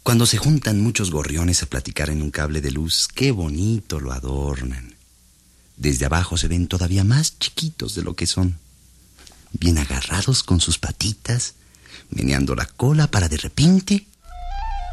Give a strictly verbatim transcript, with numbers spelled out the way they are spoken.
Cuando se juntan muchos gorriones a platicar en un cable de luz, qué bonito lo adornan. Desde abajo se ven todavía más chiquitos de lo que son. Bien agarrados con sus patitas, meneando la cola para de repente